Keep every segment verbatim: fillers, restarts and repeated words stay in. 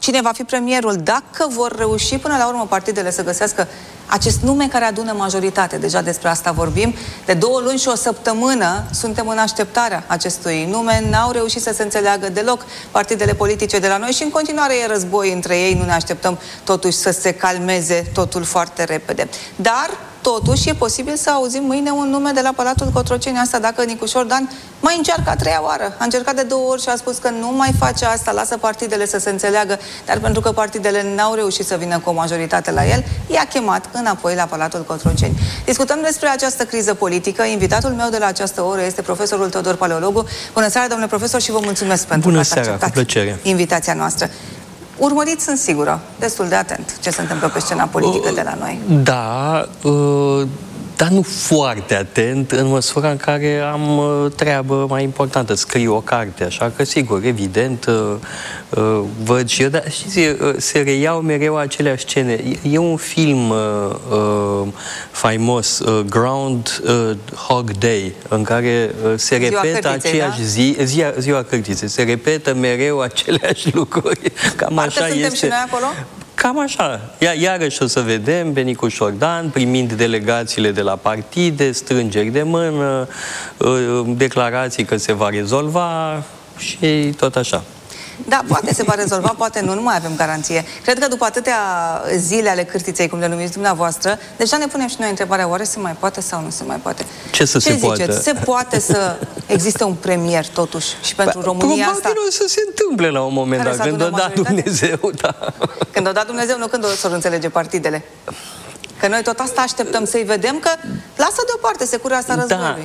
cine va fi premierul, dacă vor reuși până la urmă partidele să găsească acest nume care adună majoritate. Deja despre asta vorbim. De două luni și o săptămână suntem în așteptarea acestui nume. N-au reușit să se înțeleagă deloc partidele politice de la noi și în continuare e război între ei. Nu ne așteptăm totuși să se calmeze totul foarte repede. Dar totuși e posibil să auzim mâine un nume de la Palatul Cotroceni. Asta dacă Nicușor Dan mai încearcă a treia oară. A încercat de două ori și a spus că nu mai face asta, lasă partidele să se înțeleagă, dar pentru că partidele n-au reușit să vină cu o majoritate la el, i-a chemat înapoi la Palatul Cotroceni. Discutăm despre această criză politică. Invitatul meu de la această oră este profesorul Teodor Paleologu. Bună seara, domnule profesor, și vă mulțumesc pentru Bună că ați seara, acceptat cu plăcere. invitația noastră. Urmăriți, sunt sigură, destul de atent ce se întâmplă pe scena politică de la noi. Da, uh, dar nu foarte atent, în măsura în care am uh, treabă mai importantă, scriu o carte, așa că, sigur, evident, uh, uh, văd și eu, dar știți, uh, se reiau mereu aceleași scene. E, e un film uh, uh, faimos, uh, Groundhog Day, în care uh, se ziua repetă cărtiței, aceeași da? zi, ziua, ziua cărtiței, se repetă mereu aceleași lucruri. Cam Parcă așa suntem este. și noi acolo? Cam așa. Ia, iarăși o să vedem pe Nicușor Dan primind delegațiile de la partide, strângeri de mână, declarații că se va rezolva și tot așa. Da, poate se va rezolva, poate nu, nu mai avem garanție. Cred că după atâtea zile ale cârtiței, cum le numiți dumneavoastră, deja ne punem și noi întrebarea, oare se mai poate sau nu se mai poate? Ce să Ce se ziceți? poate? Se poate să existe un premier, totuși, și pentru România Probabil asta? o să se întâmple la un moment dat, când o da Dumnezeu, da. Când o da Dumnezeu, nu când o să înțelege partidele. Că noi tot asta așteptăm să-i vedem, că lasă deoparte securea asta războiului.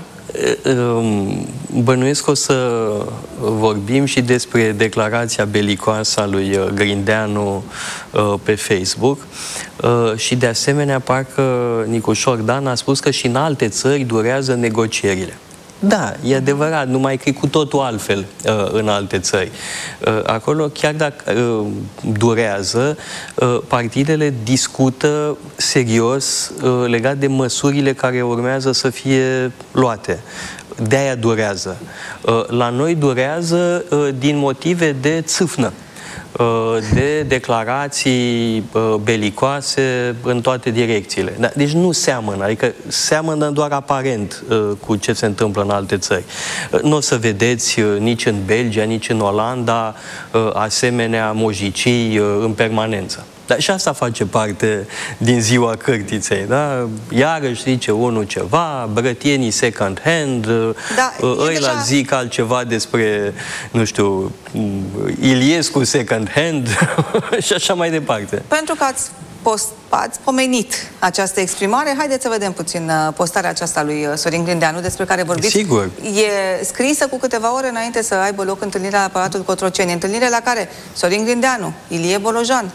Da, bănuiesc o să vorbim și despre declarația belicoasă a lui Grindeanu pe Facebook și de asemenea parcă Nicușor Dan a spus că și în alte țări durează negocierile. Da, e adevărat, numai că e cu totul altfel uh, în alte țări. Uh, acolo, chiar dacă uh, durează, uh, partidele discută serios uh, legat de măsurile care urmează să fie luate. De-aia durează. Uh, la noi durează uh, din motive de țâfnă, de declarații belicoase în toate direcțiile. Deci nu seamănă, adică seamănă doar aparent cu ce se întâmplă în alte țări. Nu o să vedeți nici în Belgia, nici în Olanda asemenea mojicii în permanență. Dar și asta face parte din ziua cărtiței, da? Iarăși zice unul ceva, brătienii second hand, da, ăia deja... zic altceva despre, nu știu, Iliescu second hand și așa mai departe. Pentru că ați, post, ați pomenit această exprimare, haideți să vedem puțin postarea aceasta lui Sorin Grindeanu, despre care vorbiți. Sigur. E scrisă cu câteva ore înainte să aibă loc întâlnirea la Palatul Cotroceni, întâlnire la care Sorin Grindeanu, Ilie Bolojan,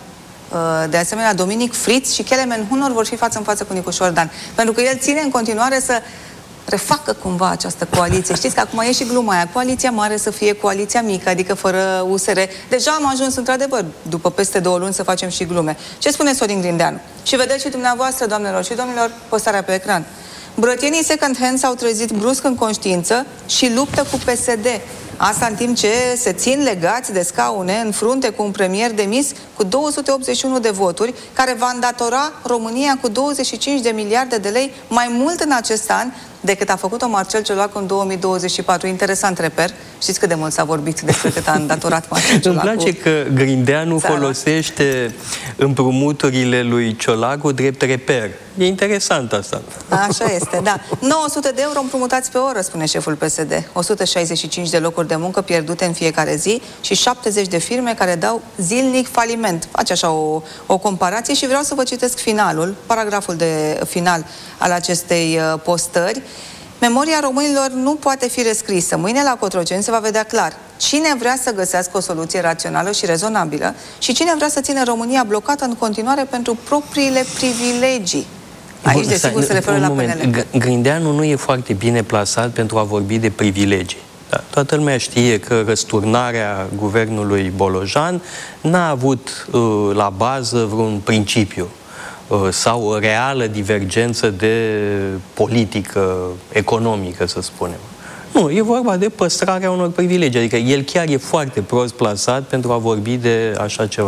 de asemenea Dominic Fritz și Kelemen Hunor vor fi față în față cu Nicușor Dan. Pentru că el ține în continuare să refacă cumva această coaliție. Știți că acum e și gluma aia, coaliția mare să fie coaliția mică, adică fără U S R. Deja am ajuns într-adevăr, după peste două luni, să facem și glume. Ce spune Sorin Grindeanu? Și vedeți și dumneavoastră, doamnelor și domnilor, postarea pe ecran. Brătienii second hand s-au trezit brusc în conștiință și luptă cu P S D. Asta în timp ce se țin legați de scaune în frunte cu un premier demis cu două sute optzeci și unu de voturi, care va îndatora România cu douăzeci și cinci de miliarde de lei mai mult în acest an decât a făcut-o Marcel Ciolacu în două mii douăzeci și patru. Interesant reper. Știți cât de mult s-a vorbit despre cât a îndatorat Marcel Ciolacu? Îmi place că Grindeanu țara. folosește împrumuturile lui Ciolacu drept reper. E interesant asta. Așa este, da. nouă sute de euro împrumutați pe oră, spune șeful P S D. o sută șaizeci și cinci de locuri de muncă pierdute în fiecare zi și șaptezeci de firme care dau zilnic faliment. Face așa o, o comparație și vreau să vă citesc finalul, paragraful de final al acestei uh, postări. Memoria românilor nu poate fi rescrisă. Mâine la Cotroceni se va vedea clar cine vrea să găsească o soluție rațională și rezonabilă și cine vrea să țină România blocată în continuare pentru propriile privilegii. Aici, desigur, se referă la P N L. Grindeanu nu e foarte bine plasat pentru a vorbi de privilegii. Da, toată lumea știe că răsturnarea guvernului Bolojan n-a avut uh, la bază vreun principiu uh, sau o reală divergență de politică economică, să spunem. Nu, e vorba de păstrarea unor privilegii. Adică el chiar e foarte prost plasat pentru a vorbi de așa ceva.